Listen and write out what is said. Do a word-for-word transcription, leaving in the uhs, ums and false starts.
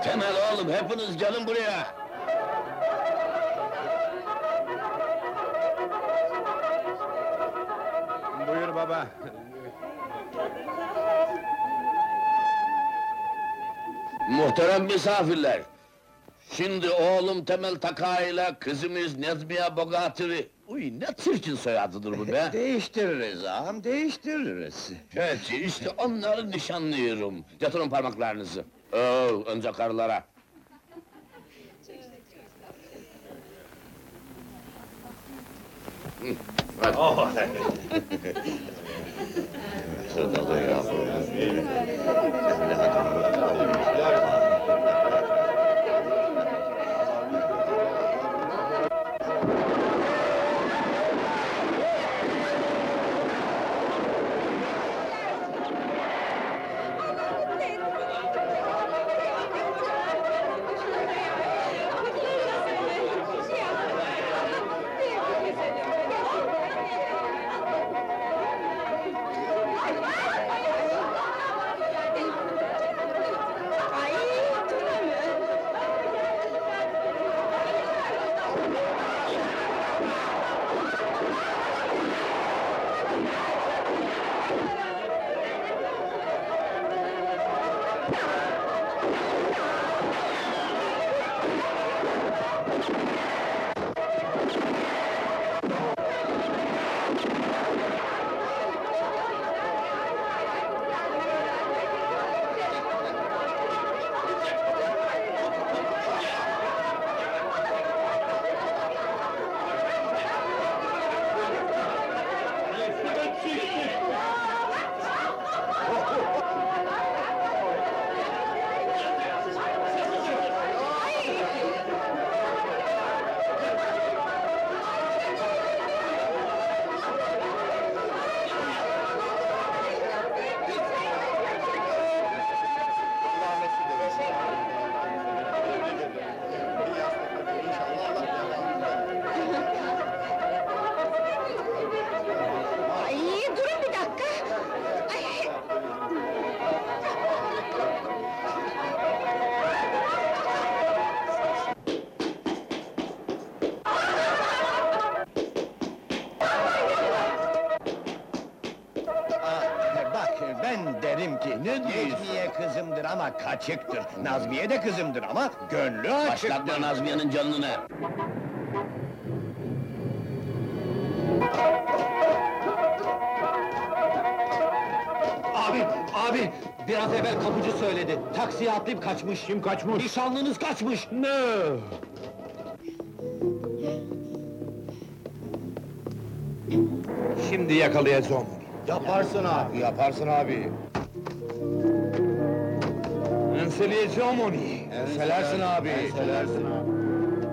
Temel oğlum, hepiniz gelin buraya! Buyur baba. Muhterem misafirler! Şimdi oğlum Temel Taka ile kızımız Nezmiye Bogatır'ı... Uy, ne çirkin soyadıdır bu be! Değiştiririz ağam, değiştiririz. Peki, işte onları nişanlıyorum. Yatırın parmaklarınızı. Oo, önce karılara. Hı, hadi. Oh. Şurada da yapalım. Ben derim ki, Ne diyorsun? Necmiye kızımdır ama kaçıktır. Nazmiye de kızımdır ama gönlü açıktır. Başlatma Nazmiye'nin canına! Abi, abi! Biraz evvel kapıcı söyledi. Taksiye atlayıp kaçmış. Kim kaçmış? Nişanlınız kaçmış. Ne? Şimdi yakalayacağım onu. Yaparsın abi, yaparsın abi. Enseleyeceğim onu. Enselersin abi. Enselersin abi.